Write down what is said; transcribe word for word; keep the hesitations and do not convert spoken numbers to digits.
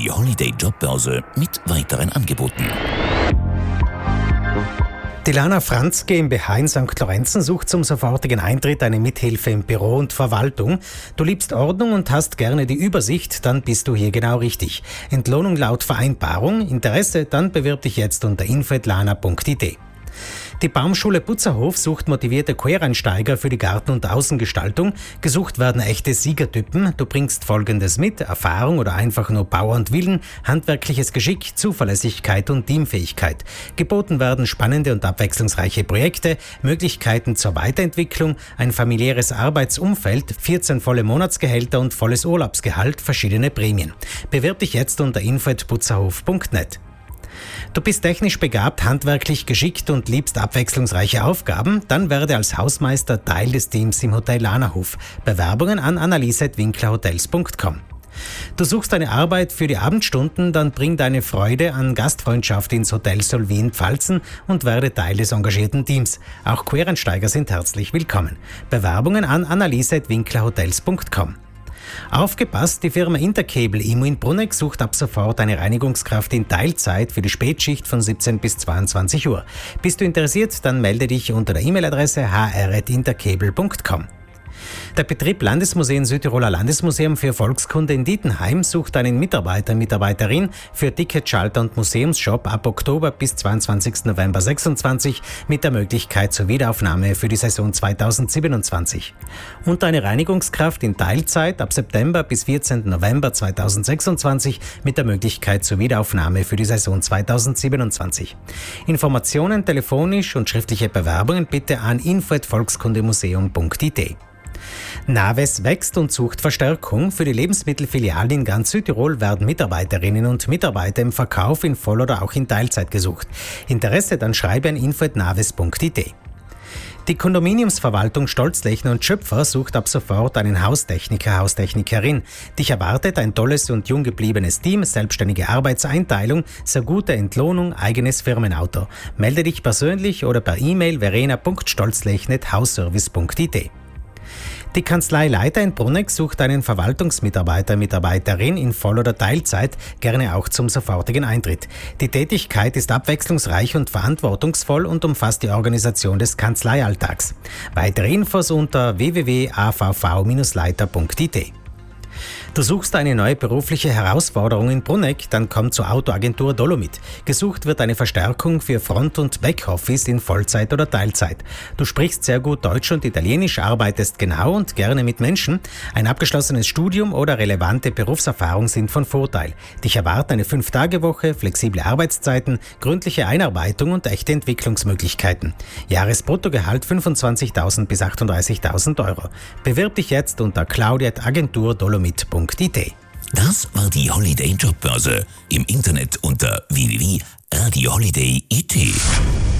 die Holiday Jobbörse mit weiteren Angeboten. Die Lana Franz GmbH in Sankt Lorenzen sucht zum sofortigen Eintritt eine Mithilfe im Büro und Verwaltung. Du liebst Ordnung und hast gerne die Übersicht, dann bist du hier genau richtig. Entlohnung laut Vereinbarung, Interesse, dann bewirb dich jetzt unter info at lana punkt i t. Die Baumschule Butzerhof sucht motivierte Quereinsteiger für die Garten- und Außengestaltung. Gesucht werden echte Siegertypen. Du bringst Folgendes mit: Erfahrung oder einfach nur Power und Willen, handwerkliches Geschick, Zuverlässigkeit und Teamfähigkeit. Geboten werden spannende und abwechslungsreiche Projekte, Möglichkeiten zur Weiterentwicklung, ein familiäres Arbeitsumfeld, vierzehn volle Monatsgehälter und volles Urlaubsgehalt, verschiedene Prämien. Bewirb dich jetzt unter info at butzerhof punkt net. Du bist technisch begabt, handwerklich geschickt und liebst abwechslungsreiche Aufgaben? Dann werde als Hausmeister Teil des Teams im Hotel Lanahof. Bewerbungen an annalise at winklerhotels punkt com. Du suchst eine Arbeit für die Abendstunden? Dann bring deine Freude an Gastfreundschaft ins Hotel Solvin Pfalzen und werde Teil des engagierten Teams. Auch Quereinsteiger sind herzlich willkommen. Bewerbungen an annalise at winklerhotels punkt com. Aufgepasst, die Firma Intercable I M O in Bruneck sucht ab sofort eine Reinigungskraft in Teilzeit für die Spätschicht von siebzehn bis zweiundzwanzig Uhr. Bist du interessiert, dann melde dich unter der E-Mail-Adresse h r at intercable punkt com. Der Betrieb Landesmuseen Südtiroler Landesmuseum für Volkskunde in Dietenheim sucht einen Mitarbeiter, Mitarbeiterin für Ticketschalter und Museumsshop ab Oktober bis zweiundzwanzigsten November sechsundzwanzig mit der Möglichkeit zur Wiederaufnahme für die Saison zweitausendsiebenundzwanzig. Und eine Reinigungskraft in Teilzeit ab September bis vierzehnten November zweitausendsechsundzwanzig mit der Möglichkeit zur Wiederaufnahme für die Saison zweitausendsiebenundzwanzig. Informationen telefonisch und schriftliche Bewerbungen bitte an info at volkskundemuseum punkt i t. Naves wächst und sucht Verstärkung. Für die Lebensmittelfilialen in ganz Südtirol werden Mitarbeiterinnen und Mitarbeiter im Verkauf in Voll- oder auch in Teilzeit gesucht. Interesse, dann schreibe an info at naves punkt i t. Die Kondominiumsverwaltung Stolzlechner und Schöpfer sucht ab sofort einen Haustechniker, Haustechnikerin. Dich erwartet ein tolles und jung gebliebenes Team, selbstständige Arbeitseinteilung, sehr gute Entlohnung, eigenes Firmenauto. Melde dich persönlich oder per E-Mail verena punkt stolzlechner at hausservice punkt i t. Die Kanzlei Leiter in Bruneck sucht einen Verwaltungsmitarbeiter, Mitarbeiterin in Voll- oder Teilzeit, gerne auch zum sofortigen Eintritt. Die Tätigkeit ist abwechslungsreich und verantwortungsvoll und umfasst die Organisation des Kanzleialltags. Weitere Infos unter w w w punkt a v v dash leiter punkt i t. Du suchst eine neue berufliche Herausforderung in Bruneck, dann komm zur Autoagentur Dolomit. Gesucht wird eine Verstärkung für Front- und Backoffice in Vollzeit oder Teilzeit. Du sprichst sehr gut Deutsch und Italienisch, arbeitest genau und gerne mit Menschen. Ein abgeschlossenes Studium oder relevante Berufserfahrung sind von Vorteil. Dich erwarten eine fünf-Tage-Woche, flexible Arbeitszeiten, gründliche Einarbeitung und echte Entwicklungsmöglichkeiten. Jahresbruttogehalt fünfundzwanzigtausend bis achtunddreißigtausend Euro. Bewirb dich jetzt unter claudia at agentur dolomit punkt i t. Das war die Holiday Jobbörse im Internet unter w w w punkt radio holiday punkt i t.